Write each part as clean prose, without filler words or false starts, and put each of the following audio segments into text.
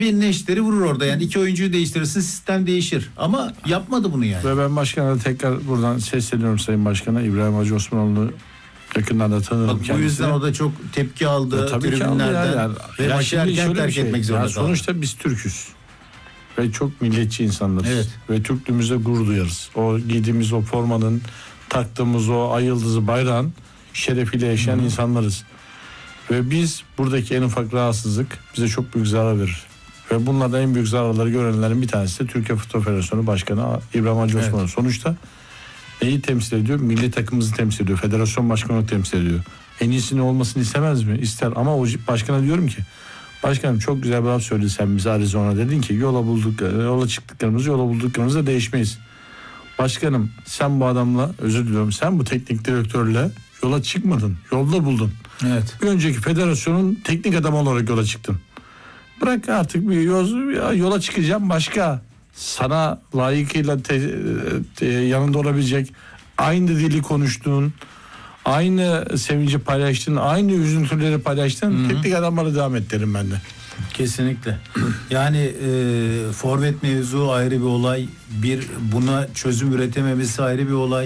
birinin eşitleri vurur orada. Yani iki oyuncuyu değiştirirsin, sistem değişir. Ama yapmadı bunu yani. Ve ben başkana tekrar buradan sesleniyorum Sayın Başkan'a. İbrahim Hacı Osmanoğlu yakından da tanırım kendisini. Bu yüzden o da çok tepki aldı tribünlerden. Ve maçı erken terk etmek zorunda kaldı. Sonuçta biz Türk'üz. Ve çok milliyetçi insanlarız. Evet. Ve Türklüğümüzle gurur duyarız. O giydiğimiz o formanın, taktığımız o ay yıldızı bayrağın şerefiyle yaşayan insanlarız. Ve biz buradaki en ufak rahatsızlık bize çok büyük zarar verir. Ve bunlardan en büyük zararları görenlerin bir tanesi de Türkiye Futbol Federasyonu Başkanı İbrahim Hacı Osmanoğlu. Evet. Sonuçta neyi temsil ediyor? Milli takımımızı temsil ediyor. Federasyon başkanını temsil ediyor. En iyisinin olmasını istemez mi? İster. Ama o başkana diyorum ki, başkanım çok güzel bir laf söyledin sen bize Arizona, dedin ki yola bulduklarımızda değişmeyiz. Başkanım sen bu adamla, özür diliyorum, sen bu teknik direktörle yola çıkmadın. Yolda buldun. Evet. Bir önceki federasyonun teknik adamı olarak yola çıktın. Bırak artık bir yola çıkacağım başka. Sana layıkıyla yanında olabilecek, aynı dili konuştuğun, aynı sevinci paylaştın, aynı üzüntüleri paylaştın. Teknik adamlara devam et derim ben de. Kesinlikle. Yani forvet mevzu ayrı bir olay. Buna çözüm üretememesi ayrı bir olay.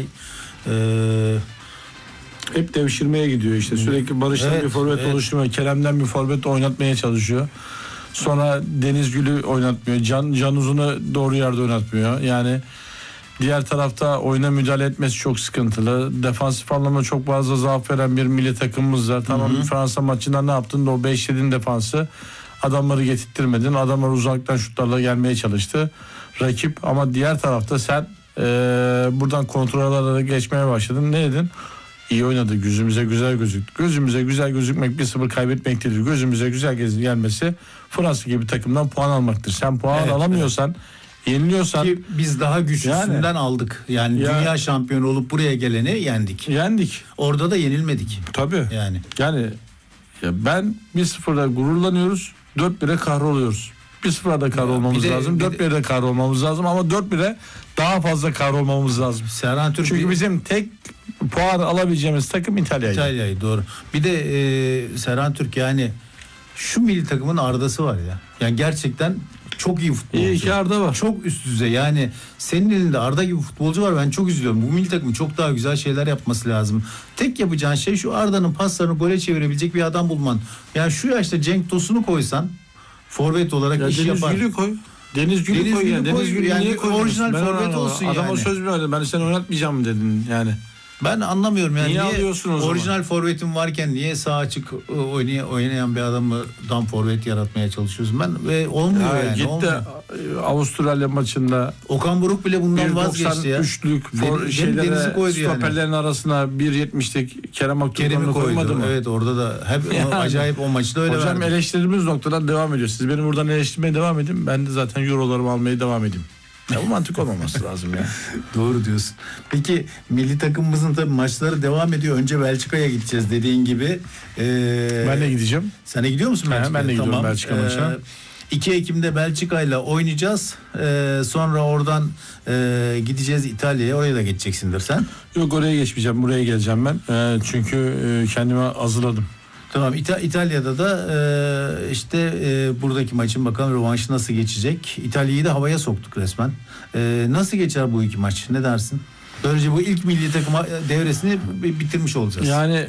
Hep devşirmeye gidiyor işte. Sürekli Barış'tan bir forvet oluşturmaya, Kerem'den bir forvet oynatmaya çalışıyor. Sonra Deniz Gül'ü oynatmıyor. Can Uzun'u doğru yerde oynatmıyor. Yani diğer tarafta oyuna müdahale etmesi çok sıkıntılı. Defansif anlamda çok fazla zaaf veren bir milli takımımız var. Tamam, Fransa maçında ne yaptın? O 5-7'in defansı. Adamları getirttirmedin. Adamlar uzaktan şutlarla gelmeye çalıştı rakip. Ama diğer tarafta sen buradan kontrollerle geçmeye başladın. Ne dedin? İyi oynadı. Gözümüze güzel gözüktü. Gözümüze güzel gözükmek 1-0 kaybetmek değildir. Gözümüze güzel gelmesi Fransa gibi takımdan puan almaktır. Sen puan alamıyorsan, yeniliyorsan... Ki biz daha güçlüsünden aldık. Yani dünya şampiyonu olup buraya geleni yendik. Orada da yenilmedik. Tabii. Yani ben 1-0'da gururlanıyoruz. 4-1'e kahroluyoruz. 1-0'da kahrolmamız lazım. 4-1'de kahrolmamız lazım. Ama 4-1'e daha fazla kahrolmamız lazım. Çünkü bizim tek puan alabileceğimiz takım İtalya'ydı. Doğru. Bir de Serhan Türk, yani şu milli takımın Arda'sı var ya. Yani gerçekten çok iyi futbolcu. İyi ki Arda var. Çok üst düzey. Yani senin elinde Arda gibi futbolcu var. Ben çok üzülüyorum. Bu milli takımın çok daha güzel şeyler yapması lazım. Tek yapacağın şey şu Arda'nın paslarını gole çevirebilecek bir adam bulman. Yani şu yaşta Cenk Tosun'u koysan forvet olarak iş yapar. Deniz Gül'ü koy. Deniz Gül'ü koy. Deniz Gül'ü yani orijinal forvet olsun yani. Adama söz mü verdin? Ben seni oynatmayacağım dedin yani. Ben anlamıyorum yani. Niye alıyorsun o zaman? Orijinal forvetin varken niye sağ açık oynayan bir adamdan forvet yaratmaya çalışıyorsun? Ve olmuyor yani. Gitti olmuyor. Avustralya maçında Okan Buruk bile bundan vazgeçti ya. 1.93'lük stoperlerin arasına 1.70'lik Kerem'i koymadı mı? Evet, orada da hep acayip o maçta öyle hocam verdi. Eleştirimiz noktadan devam ediyor. Siz beni buradan eleştirmeye devam edin. Ben de zaten eurolarımı almaya devam edeyim. Ya bu mantık olmaması lazım ya. Doğru diyorsun. Peki milli takımımızın tabii maçları devam ediyor. Önce Belçika'ya gideceğiz dediğin gibi. Ben de gideceğim. Sen de gidiyor musun Belçika'ya? Ben de gidiyorum Belçika maçına. 2 Ekim'de Belçika'yla oynayacağız. Sonra oradan gideceğiz İtalya'ya. Oraya da geçeceksindir sen. Yok, oraya geçmeyeceğim. Buraya geleceğim ben. Çünkü kendime hazırladım. Tamam, İtalya'da da buradaki maçın bakalım rövanşı nasıl geçecek. İtalya'yı da havaya soktuk resmen. Nasıl geçer bu iki maç? Ne dersin? Böylece bu ilk milli takım devresini bitirmiş olacağız. Yani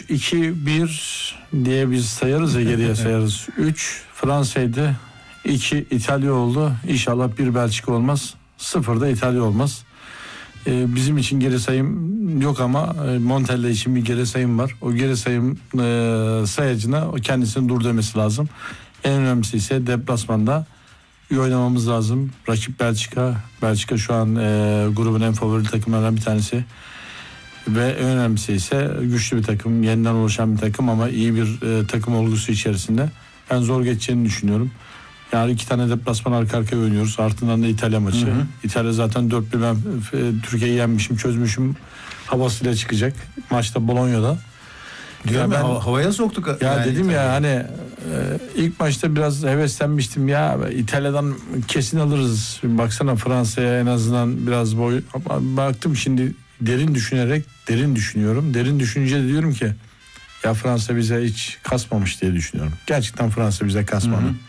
3-2-1 diye biz sayarız ya, geriye sayarız. 3 Fransa'ydı. 2 İtalya oldu. İnşallah 1 Belçika olmaz. 0 da İtalya olmaz. Bizim için geri sayım yok ama Montella için bir geri sayım var. O geri sayım sayacına o kendisinin dur demesi lazım. En önemlisi ise deplasmanda iyi oynamamız lazım. Rakip Belçika. Belçika şu an grubun en favori takımlarından bir tanesi. Ve en önemlisi ise güçlü bir takım, yeniden oluşan bir takım ama iyi bir takım olgusu içerisinde. Ben zor geçeceğini düşünüyorum. Yani 2 tane deplasman arka arkaya oynuyoruz. Ardından da İtalya maçı. Hı hı. İtalya zaten 4-1 ben Türkiye'yi yenmişim, çözmüşüm havasıyla çıkacak. Maçta Bolonya'da. Diyorum ya, havaya soktuk. Ya yani dedim ya hani ilk maçta biraz heveslenmiştim ya, İtalya'dan kesin alırız. Baksana Fransa'ya en azından biraz boy. Ama baktım şimdi derin düşünüyorum. Derin düşününce de diyorum ki ya Fransa bize hiç kasmamış diye düşünüyorum. Gerçekten Fransa bize kasmadı. Hı hı.